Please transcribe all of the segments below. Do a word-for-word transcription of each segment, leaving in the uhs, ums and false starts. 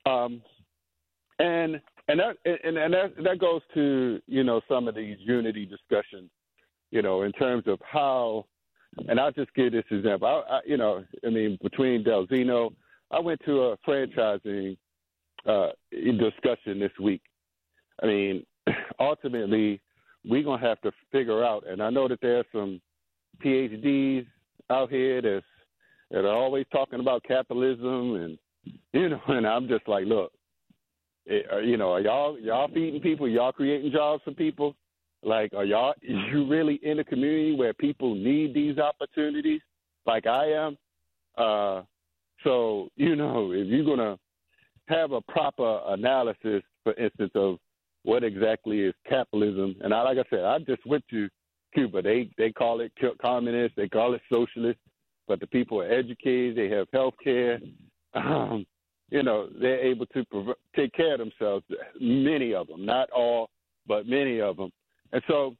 Um, and and that and, and that that goes to, you know, some of these unity discussions, you know, in terms of how. And I'll just give this example. I, I, you know, I mean, between Delzino, I went to a franchising uh, discussion this week. I mean, ultimately, we're going to have to figure out, and I know that there are some P H Ds out here that's, that are always talking about capitalism, and, you know, and I'm just like, look, it, uh, you know, are y'all, y'all feeding people? Y'all creating jobs for people? Like, are y'all, you really in a community where people need these opportunities like I am? Uh, so, you know, if you're going to have a proper analysis, for instance, of what exactly is capitalism, and I, like I said, I just went to Cuba. They they call it communist, they call it socialist, but the people are educated, they have health care. Um, you know, they're able to prov- take care of themselves, many of them, not all, but many of them. And so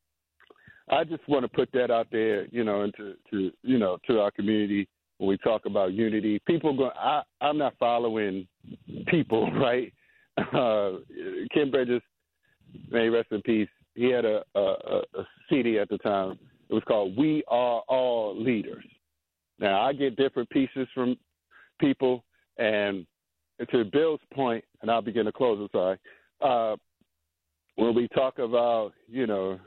I just want to put that out there, you know, into to you know to our community when we talk about unity. People go, I, I'm not following people, right? Uh, Ken Bridges, may he rest in peace. He had a, a, a C D at the time. It was called "We Are All Leaders." Now I get different pieces from people, and to Bill's point, and I'll begin to close. I'm sorry. Uh, When we talk about, you know,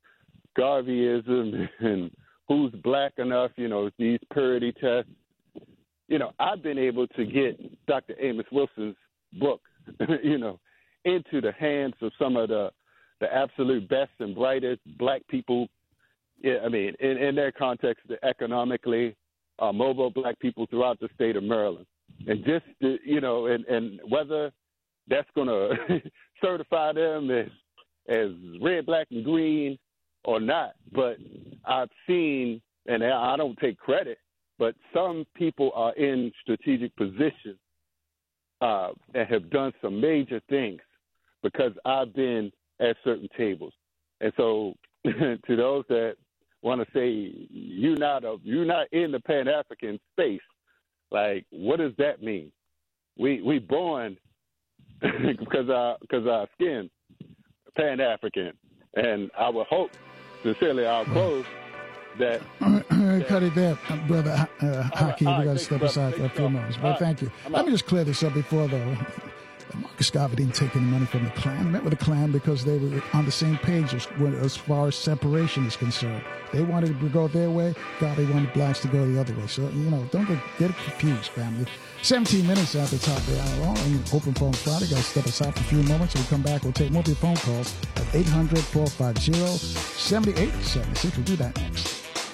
Garveyism and who's black enough, you know, these purity tests, you know, I've been able to get Doctor Amos Wilson's book, you know, into the hands of some of the, the absolute best and brightest black people, yeah, I mean, in, in their context, economically, uh, mobile black people throughout the state of Maryland. And just, you know, and, and whether that's going to certify them as as red, black, and green or not, but I've seen, and I don't take credit, but some people are in strategic positions uh, and have done some major things because I've been at certain tables. And so to those that want to say you're not a, you're not in the Pan-African space, like, what does that mean? We we born because our because our skin Pan-African, and I would hope, sincerely, I'll close that. that Cut it there, brother uh, Hockey. Right, we got to step aside for a few moments. But right. Thank you. I'm Let out. me just clear this up before the. Marcus Garvey didn't take any money from the Klan. Met with the Klan because they were on the same page as, as far as separation is concerned. They wanted to go their way. Garvey wanted blacks to go the other way. So, you know, don't get, get confused, family. seventeen minutes at the top of the hour. On Open Phone Friday. Got to step aside for a few moments. We'll come back. We'll take more of your phone calls at eight hundred, four five zero, seven eight seven six. We'll do that next.